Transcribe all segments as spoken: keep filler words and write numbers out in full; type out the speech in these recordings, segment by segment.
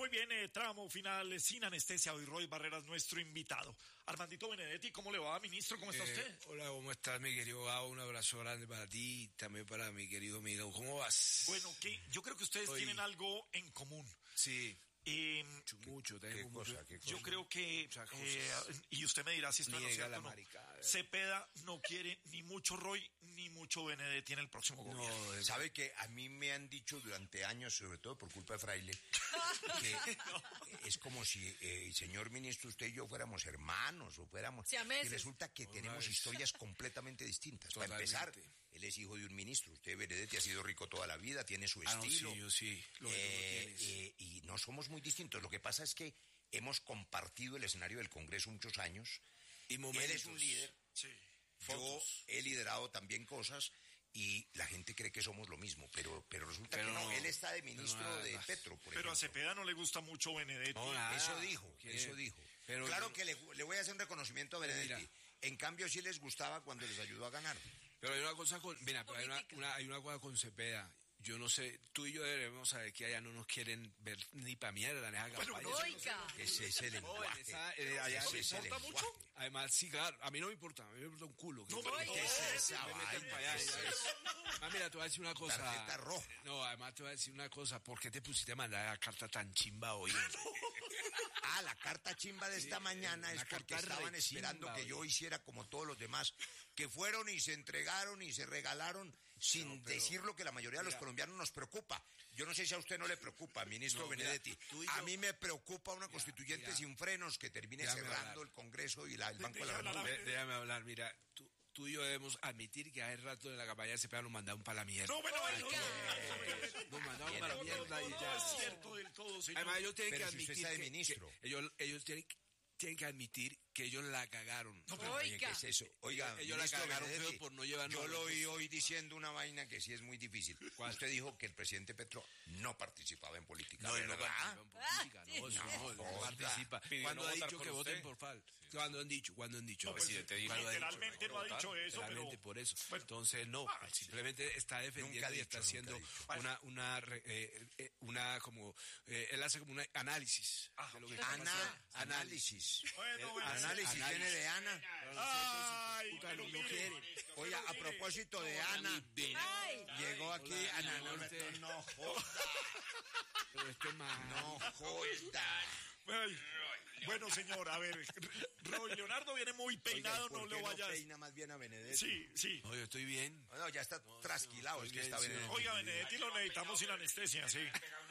viene tramo final sin anestesia. Hoy Roy Barreras, nuestro invitado. Armandito Benedetti, ¿cómo le va, ministro? ¿Cómo está eh, usted? Hola, ¿cómo estás, mi querido Gabo? Un abrazo grande para ti y también para mi querido amigo. ¿Cómo vas? Bueno, que yo creo que ustedes Hoy... tienen algo en común. Sí. Eh, mucho, tengo ¿Qué mucho. cosa, qué cosa? Yo creo que, eh, y usted me dirá si esto es cierto o no, Cepeda no quiere ni mucho Roy ni mucho Benedetti en el próximo no, gobierno. ¿Sabe que a mí me han dicho durante años, sobre todo por culpa de Fraile, que no. es como si eh, el señor ministro, usted y yo fuéramos hermanos o fuéramos... Sí, y resulta que tenemos historias completamente distintas. Totalmente. Para empezar, él es hijo de un ministro, usted Benedetti ha sido rico toda la vida, tiene su ah, estilo. No, sí, yo sí, lo eh, eh, y no somos muy distintos. Lo que pasa es que hemos compartido el escenario del Congreso muchos años. Y momentos. Él es un líder. Sí. Yo Fotos. he liderado también cosas y la gente cree que somos lo mismo, pero pero resulta pero que no, no. Él está de ministro nada, de Petro, por Pero ejemplo. A Cepeda no le gusta mucho Benedetti. No, nada. Eso dijo, ¿Qué? eso dijo. Pero claro yo... que le, le voy a hacer un reconocimiento a Benedetti. Mira. En cambio sí les gustaba cuando les ayudó a ganar. Pero hay una cosa con, mira, pero hay una, una, hay una cosa con Cepeda. Yo no sé, tú y yo debemos saber que allá no nos quieren ver ni pa' mierda en esa campaña. Oiga. Que ese es el lenguaje. Esa, eh, allá ¿No le importa mucho? Además, sí, claro, a mí no me importa, a mí me importa un culo. No, pero ¿qué es esa vaina? Ah, mira, te voy a decir una cosa. Tarjeta roja. No, además te voy a decir una cosa. ¿Por qué te pusiste a mandar la carta tan chimba hoy? Ah, la carta chimba de esta sí, mañana es porque estaban esperando chimba, que yo hiciera como todos los demás, que fueron y se entregaron y se regalaron sin no, pero, decir lo que la mayoría de los mira, colombianos nos preocupa. Yo no sé si a usted no le preocupa, ministro no, Benedetti. Mira, a mí me preocupa una mira, constituyente mira, sin frenos que termine cerrando hablar. el Congreso y la, el Banco de la República. Déjame hablar, mira, tú... Tú y yo debemos admitir que hace rato de la campaña de Cepeda nos mandaron para la mierda. No, bueno, bueno, nos mandaron para la mierda y ya. No es cierto del todo, señor. Además, ellos tienen pero que si admitir usted está de que, ministro. que ellos, ellos tienen, tienen que admitir que ellos la cagaron. No, pero oiga, ¿qué es eso? Oiga, ellos la cagaron feo por no llevarnos. Yo lo oí hoy diciendo una vaina que sí es muy difícil. ¿Cuál? Usted dijo que el presidente Petro no participaba en política. No, él no participa en política, no, no, no, no participa. Cuando ha dicho que voten por F A L. Cuando han dicho, cuando han dicho. No, pues, literalmente no ha dicho eso, pero... por eso. Entonces, no, simplemente está defendiendo y está haciendo una, una, una, como, él hace como un análisis. Ana, análisis. Bueno, bueno. Análisis viene de Ana. Ay, pero no quiere. Oiga, a propósito de Ana, llegó aquí Ana. No joda. No joda. Bueno, señor, a ver, Roy Leonardo viene muy peinado, Oiga, no lo vayas. No peina más bien a Benedetti? Sí, sí. No, yo estoy bien. No, ya está no, trasquilado, no, es que está bien. Oiga, Benedetti lo necesitamos sin anestesia, sí.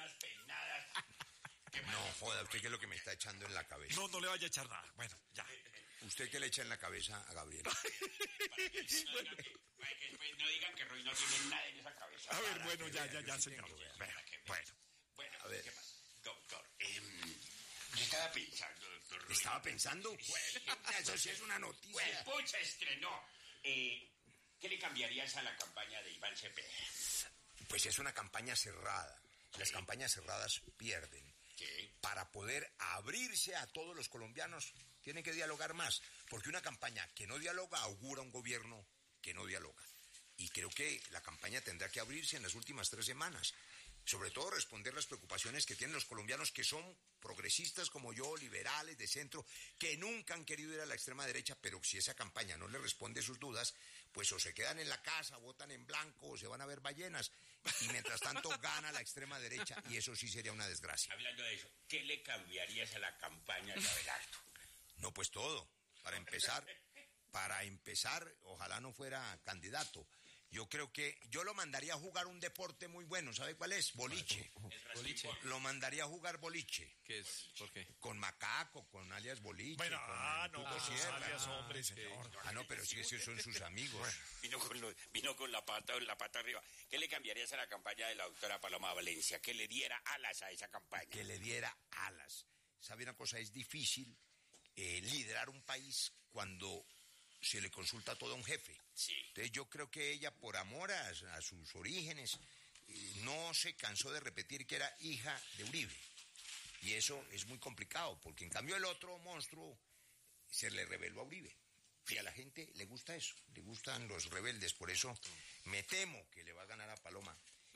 No, joda, ¿usted qué es lo que me está echando en la cabeza? No, no le vaya a echar nada. Bueno, ya. ¿Usted qué le echa en la cabeza a Gabriel? Para que, sí, no, digan que, para que después no digan que Roy no tiene nada en esa cabeza. A ver, bueno, ya, ya, ya, señor. Bueno, bueno. Bueno, a ver. ¿Qué pasa? Doctor, eh, yo estaba pensando, doctor Roy. ¿Estaba pensando? Eso sí es una noticia. Pues, pucha, estrenó. Eh, ¿Qué le cambiarías a la campaña de Iván Cepeda? Pues es una campaña cerrada. Las sí. campañas cerradas pierden. Sí. Para poder abrirse a todos los colombianos, tienen que dialogar más, porque una campaña que no dialoga augura un gobierno que no dialoga. Y creo que la campaña tendrá que abrirse en las últimas tres semanas. Sobre todo responder las preocupaciones que tienen los colombianos que son progresistas como yo, liberales, de centro, que nunca han querido ir a la extrema derecha, pero si esa campaña no les responde sus dudas, pues o se quedan en la casa, votan en blanco, o se van a ver ballenas, y mientras tanto gana la extrema derecha, y eso sí sería una desgracia. Hablando de eso, ¿qué le cambiarías a la campaña de Abelardo? No, pues todo. Para empezar, para empezar, ojalá no fuera candidato. Yo creo que yo lo mandaría a jugar un deporte muy bueno. ¿Sabe cuál es? Boliche. Boliche. Lo mandaría a jugar boliche. ¿Qué es? ¿Por qué? Con Macaco, con alias Boliche. Bueno, con ah, no, con Sierra. Alias hombre, señor. Ah, no, pero sí que sí son sus amigos. Bueno. Vino con, lo, vino con la pata la pata arriba. ¿Qué le cambiarías a la campaña de la doctora Paloma Valencia? Que le diera alas a esa campaña. Que le diera alas. ¿Sabe una cosa? Es difícil eh, liderar un país cuando se le consulta todo a un jefe. Sí. Entonces yo creo que ella, por amor a, a sus orígenes, eh, no se cansó de repetir que era hija de Uribe. Y eso es muy complicado, porque en cambio el otro monstruo se le rebeló a Uribe. Y a la gente le gusta eso, le gustan los rebeldes, por eso me temo que le va a ganar a Paloma.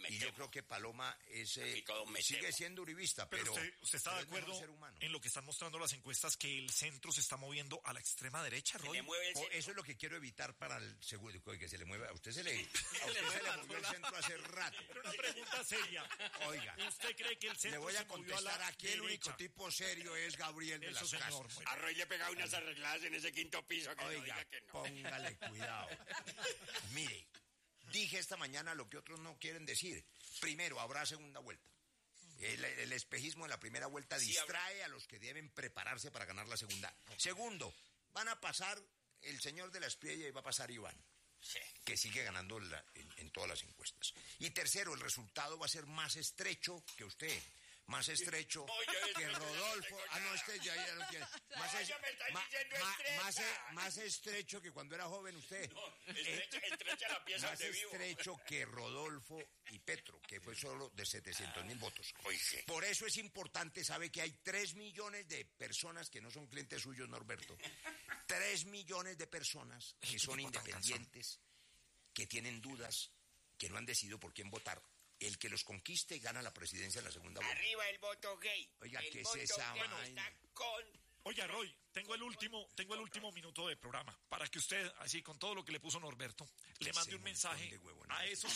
y yo creo que Paloma es, eh, sigue siendo uribista, pero, pero usted, usted está de acuerdo en lo que están mostrando las encuestas, que el centro se está moviendo a la extrema derecha, Roy. Oh, eso es lo que quiero evitar para el seguro, que se le mueva. A usted se le, a usted se le movió el centro hace rato. Pero una pregunta seria. Oiga, ¿usted cree que el centro le voy a se movió a la contestar aquí? derecha? El único tipo serio es Gabriel de Eso, las señor, Casas. A Roy le pegaba unas arregladas en ese quinto piso. Que Oiga, no diga que no. póngale cuidado. Mire, dije esta mañana lo que otros no quieren decir. Primero, habrá segunda vuelta. El, el espejismo en la primera vuelta sí, distrae habrá... a los que deben prepararse para ganar la segunda. Segundo, van a pasar el señor de la Espriella y va a pasar Iván, sí, que sigue ganando la, en, en todas las encuestas. Y tercero, el resultado va a ser más estrecho que usted. Más estrecho oh, que Rodolfo. Ah, no, este ya, ya no tiene. Más, es, ma, ma, más, más estrecho que cuando era joven usted. No, estrecha, estrecha la pieza más de vivo. Estrecho que Rodolfo y Petro, que fue solo de setecientos mil votos. Oye. Por eso es importante, sabe que hay tres millones de personas que no son clientes suyos, Norberto. Tres millones de personas que son independientes, que tienen dudas, que no han decidido por quién votar. El que los conquiste gana la presidencia en la segunda vuelta. Arriba el voto gay. Oiga, el ¿qué es esa vaina? Con... Oiga, Roy, tengo el último, tengo el último minuto de programa para que usted, así con todo lo que le puso Norberto, le mande un mensaje a esos.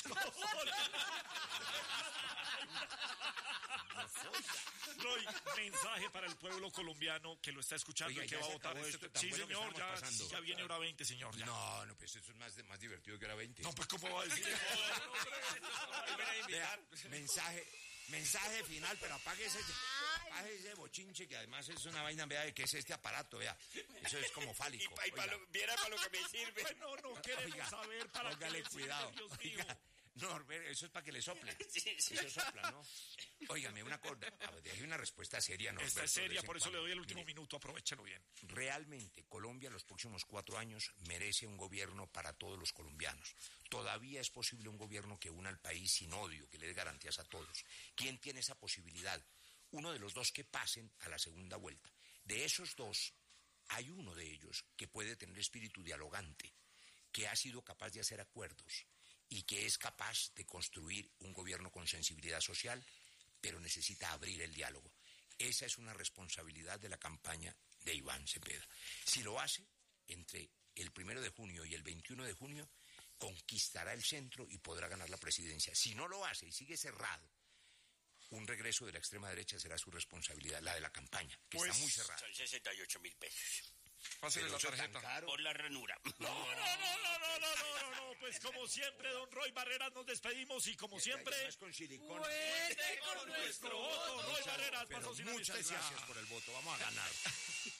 Roy, mensaje para el pueblo colombiano que lo está escuchando. Oiga, y que va a votar. Este... Sí, señor, ya, ya viene hora veinte, señor. Ya. No, no, pues eso es más, más divertido que hora veinte. No, pues ¿cómo va a decir? Vea, mensaje, mensaje final, pero apague ese, apague ese bochinche, que además es una vaina, vea, que es este aparato, vea. Eso es como fálico. Y, pa, y pa lo, viera para lo que me sirve. Pues no, no queremos oiga, saber para póngale qué cuidado. Sirve, Dios mío. Oiga, no, eso es para que le sople. Sí, sí. Eso sopla, ¿no? Óigame, una cosa, hay una respuesta seria, ¿no? Esta es seria, por eso le doy el último Mire, minuto, aprovechalo bien. Realmente, Colombia en los próximos cuatro años merece un gobierno para todos los colombianos. Todavía es posible un gobierno que una al país sin odio, que le dé garantías a todos. ¿Quién tiene esa posibilidad? Uno de los dos que pasen a la segunda vuelta. De esos dos, hay uno de ellos que puede tener espíritu dialogante, que ha sido capaz de hacer acuerdos y que es capaz de construir un gobierno con sensibilidad social, pero necesita abrir el diálogo. Esa es una responsabilidad de la campaña de Iván Cepeda. Si lo hace, entre el primero de junio y el veintiuno de junio, conquistará el centro y podrá ganar la presidencia. Si no lo hace y sigue cerrado, un regreso de la extrema derecha será su responsabilidad, la de la campaña, que pues, está muy cerrada. Son sesenta y ocho mil pesos. Pásale la tarjeta. Por la ranura. No, no, no, no, no, no, no, no, no, pues como siempre, don Roy Barreras, nos despedimos y como siempre... con silicona. Cuente con nuestro voto, Roy Barreras, pero muchas gracias por el voto, vamos a ganar.